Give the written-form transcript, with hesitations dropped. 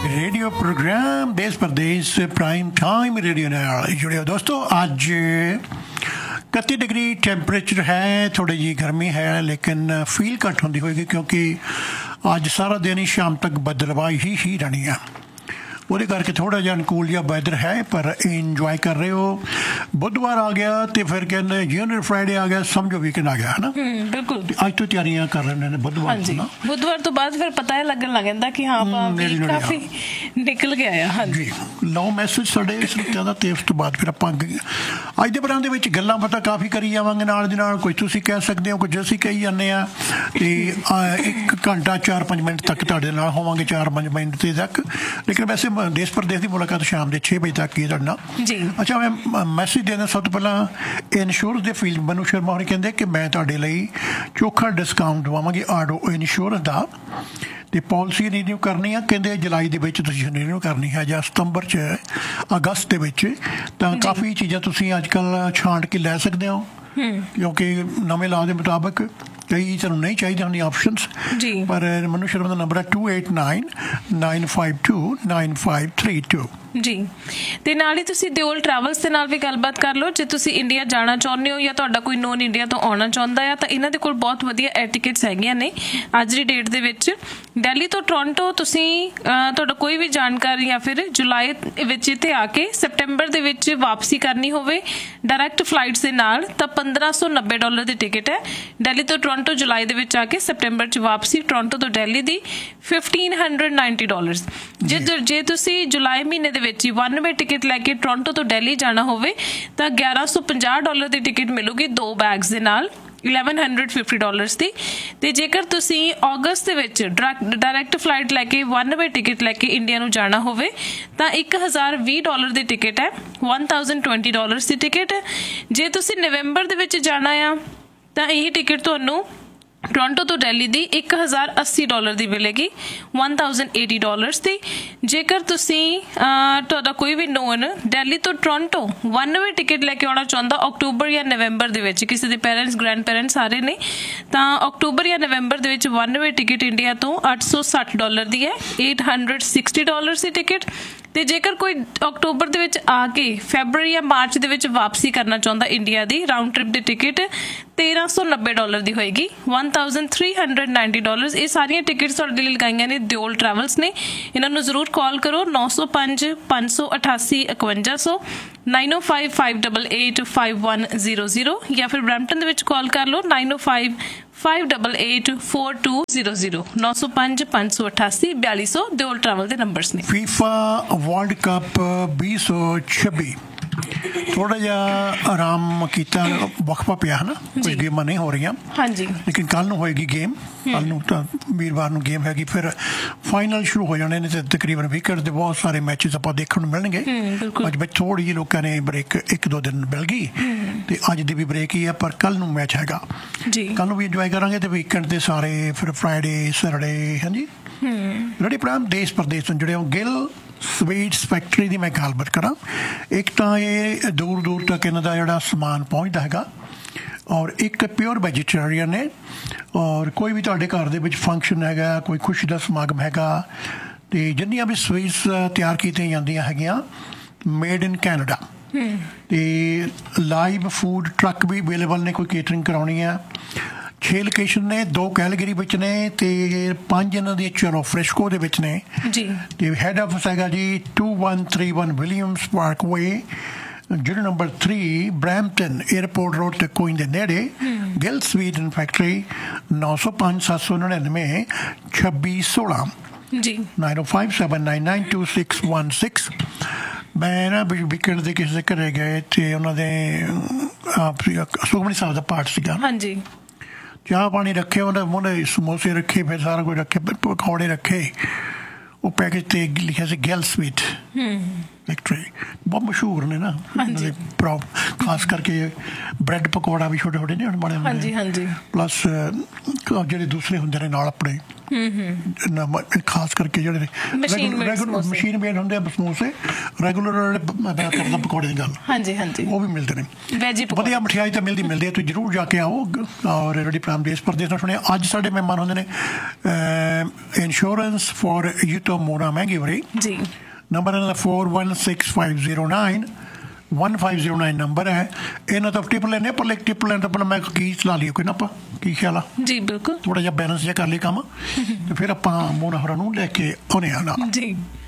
Radio programme ਦੇਸ਼ Pradesh prime time radio ਨਾਲ ਜੁੜਿਓ ਦੋਸਤੋ। ਅੱਜ 31 ਡਿਗਰੀ ਟੈਂਪਰੇਚਰ ਹੈ, ਥੋੜੀ ਜਿਹੀ ਗਰਮੀ ਹੈ ਲੇਕਿਨ ਫੀਲ ਘੱਟ ਹੁੰਦੀ ਹੋਏਗੀ ਕਿਉਂਕਿ ਅੱਜ ਸਾਰਾ ਦਿਨ ਹੀ ਸ਼ਾਮ ਤੱਕ ਬਦਲਵਾਈ ਹੀ ਰਹਿਣੀ ਆ। ਉਹਦੇ ਕਰਕੇ ਥੋੜ੍ਹਾ ਜਿਹਾ ਅਨੁਕੂਲ ਜਿਹਾ ਵੈਦਰ ਹੈ ਪਰ ਇੰਜੋਏ ਕਰ ਰਹੇ ਹੋ। ਬੁੱਧਵਾਰ ਆ ਗਿਆ ਤੇ ਫਿਰ ਕਹਿੰਦੇ ਜਨਰਲ ਫਰਾਈਡੇ ਆ ਗਿਆ, ਸਮਝੋ ਵੀਕਐਂਡ ਆ ਗਿਆ ਹੈ ਨਾ। ਬਿਲਕੁਲ ਅੱਜ ਤੋਂ ਤਿਆਰੀਆਂ ਕਰ ਰਹੇ ਨੇ ਬੁੱਧਵਾਰ ਤੋਂ। ਬੁੱਧਵਾਰ ਤੋਂ ਬਾਅਦ ਫਿਰ ਪਤਾ ਲੱਗਣ ਲੱਗ ਜਾਂਦਾ ਕਿ ਹਾਂ ਕਾਫੀ ਨਿਕਲ ਗਿਆ ਆ। ਹਾਂਜੀ ਲਓ ਮੈਸੇਜ ਸਾਡੇ ਇਸ ਦਾ ਤੇ ਉਸ ਤੋਂ ਬਾਅਦ ਫਿਰ ਆਪਾਂ ਅੱਜ ਦੇ ਪ੍ਰੋਗਰਾਮ ਦੇ ਵਿੱਚ ਗੱਲਾਂ ਬਾਤਾਂ ਕਾਫੀ ਕਰੀ ਜਾਵਾਂਗੇ ਨਾਲ ਦੀ ਨਾਲ। ਕੋਈ ਤੁਸੀਂ ਕਹਿ ਸਕਦੇ ਹੋ, ਕੁਝ ਅਸੀਂ ਕਹੀ ਜਾਂਦੇ ਹਾਂ ਤੇ 1 ਘੰਟਾ 4-5 ਮਿੰਟ ਤੱਕ ਤੁਹਾਡੇ ਨਾਲ ਹੋਵਾਂਗੇ, 4-5 ਮਿੰਟ ਤੱਕ। ਲੇਕਿਨ ਵੈਸੇ ਦੇਸ਼ ਪ੍ਰਦੇਸ਼ ਦੀ ਮੁਲਾਕਾਤ ਸ਼ਾਮ ਦੇ 6 ਵਜੇ ਤੱਕ ਹੀ ਤੁਹਾਡੇ ਨਾਲ ਜੀ। ਅੱਛਾ, ਮੈਂ ਮੈਸੇਜ ਦੇਣਾ ਸਭ ਤੋਂ ਪਹਿਲਾਂ ਇੰਸ਼ੋਰੈਂਸ ਦੇ ਫੀਲਡ ਮਨੂ ਸ਼ਰਮਾ ਹੋਣੀ ਕਹਿੰਦੇ ਕਿ ਮੈਂ ਤੁਹਾਡੇ ਲਈ ਚੋਖਾ ਡਿਸਕਾਊਂਟ ਦਵਾਵਾਂਗੀ ਆਟੋ ਇੰਸ਼ੋਰੈਂਸ ਦਾ। ਤੇ ਪਾਲਿਸੀ ਰੀਨਿਊ ਕਰਨੀ ਆ ਕਹਿੰਦੇ ਜੁਲਾਈ ਦੇ ਵਿੱਚ ਤੁਸੀਂ ਰੀਨਿਊ ਕਰਨੀ ਹੈ ਜਾਂ ਸਤੰਬਰ 'ਚ ਅਗਸਤ ਦੇ ਵਿੱਚ। ਤਾਂ ਕਾਫੀ ਚੀਜ਼ਾਂ ਤੁਸੀਂ ਅੱਜ ਕੱਲ੍ਹ ਛਾਂਟ ਕੇ ਲੈ ਸਕਦੇ ਹੋ ਕਿਉਂਕਿ ਨਵੇਂ ਲਾਅ ਦੇ ਮੁਤਾਬਕ ਕਈ ਤੁਹਾਨੂੰ ਨਹੀਂ ਚਾਹੀਦੀਆਂ ਹੁੰਦੀਆਂ ਆਪਸ਼ਨਸ। ਪਰ ਮਨੂ ਸ਼ਰਮਾ ਦਾ ਨੰਬਰ ਹੈ 2899529532 ਜੀ। ਤੇ ਨਾਲ ਹੀ ਤੁਸੀਂ ਦਿਓਲ ਟਰੈਵਲਸ ਦੇ ਨਾਲ ਵੀ ਗੱਲਬਾਤ ਕਰ ਲਓ। ਜੇ ਤੁਸੀਂ ਇੰਡੀਆ ਜਾਣਾ ਚਾਹੁੰਦੇ ਹੋ ਜਾਂ ਤੁਹਾਡਾ ਕੋਈ ਨੋਨ ਇੰਡੀਆ ਤੋਂ ਆਉਣਾ ਚਾਹੁੰਦਾ ਆ ਤਾਂ ਇਹਨਾਂ ਦੇ ਕੋਲ ਬਹੁਤ ਵਧੀਆ 에ਅਰ ਟਿਕਟਸ ਹੈਗੀਆਂ ਨੇ ਅੱਜ ਦੀ ਡੇਟ ਦੇ ਵਿੱਚ। ਦਿੱਲੀ ਤੋਂ ਟੋਰਾਂਟੋ ਤੁਸੀਂ ਤੁਹਾਡਾ ਕੋਈ ਵੀ ਜਾਣਕਾਰੀ ਜਾਂ ਫਿਰ ਜੁਲਾਈ ਵਿੱਚ ਇੱਥੇ ਆ ਕੇ ਸੈਪਟੈਂਬਰ ਦੇ ਵਿੱਚ ਵਾਪਸੀ ਕਰਨੀ ਹੋਵੇ ਡਾਇਰੈਕਟ ਫਲਾਈਟਸ ਦੇ ਨਾਲ ਤਾਂ $1590 ਦੀ ਟਿਕਟ ਹੈ। ਦਿੱਲੀ ਤੋਂ ਟੋਰਾਂਟੋ ਜੁਲਾਈ ਦੇ ਵਿੱਚ ਆ ਕੇ ਸੈਪਟੈਂਬਰ 'ਚ ਵਾਪਸੀ ਟੋਰਾਂਟੋ ਤੋਂ ਦਿੱਲੀ ਦੀ $1590। ਜੇ ਤੁਸੀਂ ਜੁਲਾਈ ਮਹੀਨੇ ਦੇ ਵਿੱਚ ਵਨ ਵੇ ਟਿਕਟ ਲੈ ਕੇ ਟੋਰਾਂਟੋ ਤੋਂ ਦਿੱਲੀ ਜਾਣਾ ਹੋਵੇ ਤਾਂ $1150 ਦੀ ਟਿਕਟ ਮਿਲੂਗੀ 2 ਬੈਗਸ ਦੇ ਨਾਲ $1150 ਦੀ। ਤੇ ਜੇਕਰ ਤੁਸੀਂ ਅਗਸਤ ਦੇ ਵਿੱਚ ਡਾਇਰੈਕਟ ਫਲਾਈਟ ਲੈ ਕੇ ਵਨ ਵੇ ਟਿਕਟ ਲੈ ਕੇ ਇੰਡੀਆ ਨੂੰ ਜਾਣਾ ਹੋਵੇ ਤਾਂ $1020 ਦੀ ਟਿਕਟ ਹੈ, $1020 ਦੀ ਟਿਕਟ ਹੈ। ਜੇ ਤੁਸੀਂ ਨਵੰਬਰ ਦੇ ਵਿੱਚ ਜਾਣਾ ਆ ਤਾਂ ਇਹ ਟਿਕਟ ਤੁਹਾਨੂੰ ਟੋਰਾਂਟੋ ਤੋਂ ਦਿੱਲੀ ਦੀ $1080 ਦੀ ਮਿਲੇਗੀ, $1080 ਦੀ। ਜੇਕਰ ਤੁਸੀਂ ਤੁਹਾਡਾ ਕੋਈ ਵੀ ਨੋਨ ਦਿੱਲੀ ਤੋਂ ਟੋਰਾਂਟੋ ਵਨ ਵੇ ਟਿਕਟ ਲੈ ਕੇ ਆਉਣਾ ਚਾਹੁੰਦਾ ਅਕਤੂਬਰ ਜਾਂ ਨਵੰਬਰ ਦੇ ਵਿੱਚ, ਕਿਸੇ ਦੇ ਪੇਰੈਂਟਸ ਗ੍ਰੈਂਡ ਪੇਰੈਂਟਸ ਸਾਰੇ ਨੇ, ਤਾਂ ਅਕਤੂਬਰ ਜਾਂ ਨਵੰਬਰ ਦੇ ਵਿੱਚ ਵਨ ਵੇ ਟਿਕਟ ਇੰਡੀਆ ਤੋਂ $860 ਦੀ ਹੈ, $860 ਦੀ ਟਿਕਟ। ਤੇ ਜੇਕਰ ਕੋਈ ਅਕਤੂਬਰ ਦੇ ਵਿੱਚ ਆ ਕੇ ਫੈਬਰਰੀ ਜਾਂ ਮਾਰਚ ਦੇ ਵਿੱਚ ਵਾਪਸੀ ਕਰਨਾ ਚਾਹੁੰਦਾ ਇੰਡੀਆ ਦੀ ਰਾਊਂਡ ਟ੍ਰਿਪ ਦੀ ਟਿਕਟ $1390 ਦੀ ਹੋਏਗੀ, $1390। ਇਹ ਸਾਰੀਆਂ ਟਿਕਟਸ ਤੁਹਾਡੇ ਲਈ ਲਗਾਈਆਂ ਨੇ ਦਿਓਲ ਟਰੈਵਲਸ ਨੇ। ਇਹਨਾਂ ਨੂੰ ਜ਼ਰੂਰ ਕਾਲ ਕਰੋ 905-588-5100 905-588-5100 ਜਾਂ ਫਿਰ ਬਰੈਂਪਟਨ ਦੇ ਵਿੱਚ ਕਾਲ ਕਰ ਲਓ 905-588-4200 905-588-4200 ਦਿਓਲ ਟਰੈਵਲ ਦੇ ਨੰਬਰਸ ਨੇ। ਫੀਫਾ ਵਰਲਡ ਕੱਪ 2026 ਥੋੜਾ ਜਿਹਾ ਆਰਾਮ ਕੀਤਾ, ਵਕਫਾ ਪਿਆ ਹੈ ਨਾ, ਕੁਝ ਗੇਮਾਂ ਨਹੀਂ ਹੋ ਰਹੀਆਂ। ਹਾਂਜੀ, ਲੇਕਿਨ ਕੱਲ ਨੂੰ ਹੋਏਗੀ ਗੇਮ, ਕੱਲ ਨੂੰ ਤਾਂ ਵੀਰਵਾਰ ਨੂੰ ਗੇਮ ਹੈਗੀ, ਫਿਰ ਫਾਈਨਲ ਸ਼ੁਰੂ ਹੋ ਜਾਣੇ ਨੇ ਤੇ ਤਕਰੀਬਨ ਵੀਕਐਂਡ ਦੇ ਬਹੁਤ ਸਾਰੇ ਮੈਚਿਸ ਆਪਾਂ ਦੇਖਣ ਨੂੰ ਮਿਲਣਗੇ। ਅੱਜ ਵਿੱਚ ਥੋੜੀ ਜਿਹੀ ਲੋਕਾਂ ਨੇ ਬ੍ਰੇਕ 1-2 ਦਿਨ ਮਿਲ ਗਈ ਤੇ ਅੱਜ ਦੀ ਵੀ ਬ੍ਰੇਕ ਹੀ ਹੈ, ਪਰ ਕੱਲ ਨੂੰ ਮੈਚ ਹੈਗਾ ਜੀ। ਕੱਲ ਨੂੰ ਵੀ ਇੰਜੋਏ ਕਰਾਂਗੇ ਤੇ ਵੀਕਐਂਡ ਦੇ ਸਾਰੇ ਫਿਰ ਫਰਾਈਡੇ ਸੈਟਰਡੇ। ਹਾਂਜੀ ਰੇਡੀਓ ਪ੍ਰੋਗਰਾਮ ਦੇਸ਼ ਪ੍ਰਦੇਸ਼ ਤੋਂ ਜੁੜੇ ਹੋ। ਗਿੱਲ ਸਵੀਟਸ ਫੈਕਟਰੀ ਦੀ ਮੈਂ ਗੱਲਬਾਤ ਕਰਾਂ। ਇੱਕ ਤਾਂ ਇਹ ਦੂਰ ਦੂਰ ਤੱਕ ਇਹਨਾਂ ਦਾ ਜਿਹੜਾ ਸਮਾਨ ਪਹੁੰਚਦਾ ਹੈਗਾ ਔਰ ਇੱਕ ਪਿਓਰ ਵੈਜੀਟੇਰੀਅਨ ਨੇ। ਔਰ ਕੋਈ ਵੀ ਤੁਹਾਡੇ ਘਰ ਦੇ ਵਿੱਚ ਫੰਕਸ਼ਨ ਹੈਗਾ, ਕੋਈ ਖੁਸ਼ੀ ਦਾ ਸਮਾਗਮ ਹੈਗਾ ਤੇ ਜਿੰਨੀਆਂ ਵੀ ਸਵੀਟਸ ਤਿਆਰ ਕੀਤੀਆਂ ਜਾਂਦੀਆਂ ਹੈਗੀਆਂ ਮੇਡ ਇਨ ਕੈਨੇਡਾ। ਤੇ ਲਾਈਵ ਫੂਡ ਟਰੱਕ ਵੀ ਅਵੇਲੇਬਲ ਨੇ, ਕੋਈ ਕੇਟਰਿੰਗ ਕਰਾਉਣੀ ਆ। 6 ਲੋਕੇਸ਼ਨ ਨੇ, 2 ਕੈਲਗਰੀ ਵਿੱਚ ਨੇ ਤੇ 5 ਇਹਨਾਂ ਦੀਆਂ ਚਲੋ ਫ੍ਰੈਸ਼ਕੋ ਦੇ ਵਿੱਚ ਨੇ ਜੀ। ਤੇ ਹੈਡ ਆਫਿਸ ਹੈਗਾ ਜੀ 2131 ਵਿਲੀਅਮਸ ਪਾਰਕਵੇ, ਜਿਹੜਾ ਨੰਬਰ 3 ਬਰੈਂਪਟਨ 에ਅਰਪੋਰਟ ਰੋਡ ਤੇ ਕੋਇਨ ਦੇ ਨੇੜੇ। ਗਿੱਲ ਸਵੀਟ ਐਂਡ ਫੈਕਟਰੀ 905-799-2616 ਜੀ, 9057992616। ਮੈਂ ਨਾ ਵੀਕਐਂਡ ਦੇ ਕਿਸੇ ਦੇ ਘਰੇ ਗਏ ਤੇ ਉਹਨਾਂ ਦੇ ਸੁਖਮਨੀ ਸਾਹਿਬ ਦਾ ਪਾਠ ਸੀਗਾ। ਹਾਂਜੀ, ਚਾਹ ਪਾਣੀ ਰੱਖੇ, ਉਹਨੇ ਸਮੋਸੇ ਰੱਖੇ, ਫਿਰ ਸਾਰਾ ਕੁਝ ਰੱਖੇ, ਪਕੌੜੇ ਰੱਖੇ। ਉਹ ਪੈਕੇਜ ਤੇ ਲਿਖਿਆ ਸੀ ਗਿੱਲ ਸਵੀਟ ਵਿਕਟਰੀ ਬਹੁਤ ਮਸ਼ਹੂਰ ਨੇ ਨਾ ਖਾਸ ਕਰਕੇ ਬ੍ਰੈਡ ਪਕੌੜਾ ਵੀ ਛੋਟੇ ਛੋਟੇ ਨੇ ਹੁਣ ਬਣੇ ਹੁੰਦੇ ਪਲੱਸ ਜਿਹੜੇ ਦੂਸਰੇ ਹੁੰਦੇ ਨੇ ਨਾਲ ਆਪਣੇ ਖਾਸ ਕਰਕੇ ਜਿਹੜੇ ਮਸ਼ੀਨ ਮੇਡ ਹੁੰਦੇ ਆ ਸਮੋਸੇ ਰੈਗੂਲਰ ਪਕੌੜੇ ਦੀ ਗੱਲ ਉਹ ਵੀ ਮਿਲਦੇ ਨੇ ਵਧੀਆ ਮਠਿਆਈ ਤਾਂ ਮਿਲਦੀ ਹੈ ਤੁਸੀਂ ਜ਼ਰੂਰ ਜਾ ਕੇ ਆਓ ਔਰ ਰੈਡੀ ਪ੍ਰਾਮ ਦੇਸ਼ ਪ੍ਰਦੇਸ਼ ਨਾਲ ਸੁਣਿਆ ਅੱਜ ਸਾਡੇ ਮਹਿਮਾਨ ਹੁੰਦੇ ਨੇ ਇੰਸ਼ੋਰੈਂਸ ਫॉर ਯੂਟੋ ਮੋਰਾ ਮਹਿੰਗੀ ਵਰੀ ਜੀ ਨੰਬਰ ਇਹਨਾਂ ਦਾ 4165091509 ਨੰਬਰ ਹੈ ਇਹਨਾਂ ਤੋਂ ਟਿਪ ਲੈਣੇ ਪਰ ਇੱਕ ਟਿਪ ਲੈਣ ਤੋਂ ਪਹਿਲਾਂ ਮੈਂ ਕੀ ਚਲਾ ਲਈਏ ਕੋਈ ਨਾ ਆਪਾਂ ਕੀ ਖਿਆਲ ਆ ਜੀ ਬਿਲਕੁਲ ਥੋੜਾ ਜਿਹਾ ਬੈਲੈਂਸ ਜਿਹਾ ਕਰ ਲਈ ਕੰਮ ਤੇ ਫਿਰ ਆਪਾਂ ਮੋਨਾ ਹੋਰਾਂ ਨੂੰ ਲੈ ਕੇ ਆਉਣੇ ਆ ਨਾ ਜੀ